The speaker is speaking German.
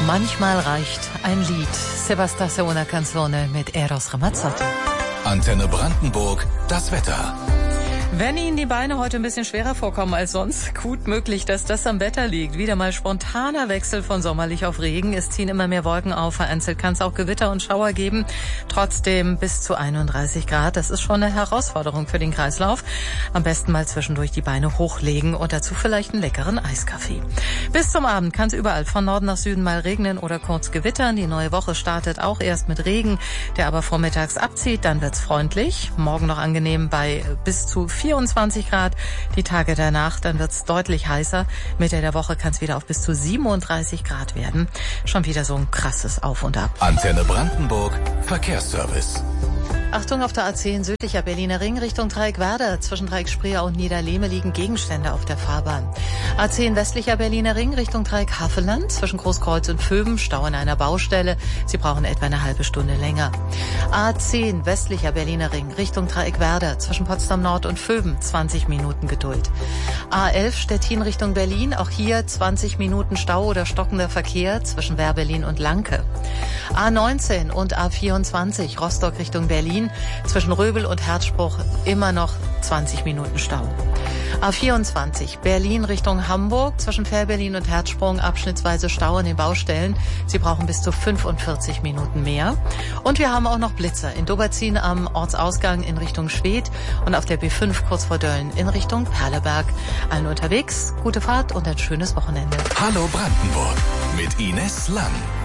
Manchmal reicht ein Lied. Sebastasio una canzone mit Eros Ramazzotti. Antenne Brandenburg, das Wetter. Wenn Ihnen die Beine heute ein bisschen schwerer vorkommen als sonst, gut möglich, dass das am Wetter liegt. Wieder mal spontaner Wechsel von sommerlich auf Regen. Es ziehen immer mehr Wolken auf. Vereinzelt kann es auch Gewitter und Schauer geben. Trotzdem bis zu 31 Grad. Das ist schon eine Herausforderung für den Kreislauf. Am besten mal zwischendurch die Beine hochlegen und dazu vielleicht einen leckeren Eiskaffee. Bis zum Abend kann es überall von Norden nach Süden mal regnen oder kurz gewittern. Die neue Woche startet auch erst mit Regen, der aber vormittags abzieht. Dann wird's freundlich. Morgen noch angenehm bei bis zu 24 Grad. Die Tage danach, dann wird's deutlich heißer. Mitte der Woche kann es wieder auf bis zu 37 Grad werden. Schon wieder so ein krasses Auf und Ab. Antenne Brandenburg, Verkehrsservice. Achtung, auf der A10 südlicher Berliner Ring Richtung Dreieck Werder. Zwischen Dreieck Spreer und Niederlehme liegen Gegenstände auf der Fahrbahn. A10 westlicher Berliner Ring Richtung Dreieck Havelland. Zwischen Großkreuz und Vöben Stau an einer Baustelle. Sie brauchen etwa eine halbe Stunde länger. A10 westlicher Berliner Ring Richtung Dreieck Werder. Zwischen Potsdam Nord und Vöben 20 Minuten Geduld. A11 Stettin Richtung Berlin. Auch hier 20 Minuten Stau oder stockender Verkehr zwischen Wehr-Berlin und Lanke. A19 und A24 Rostock Richtung Berlin. Zwischen Röbel und Herzspruch immer noch 20 Minuten Stau. A24 Berlin Richtung Hamburg. Zwischen Fähr-Berlin und Herzsprung abschnittsweise Stau an den Baustellen. Sie brauchen bis zu 45 Minuten mehr. Und wir haben auch noch Blitzer in Doberzin am Ortsausgang in Richtung Schwedt und auf der B5 kurz vor Dölln in Richtung Perleberg. Allen unterwegs, gute Fahrt und ein schönes Wochenende. Hallo Brandenburg mit Ines Lang.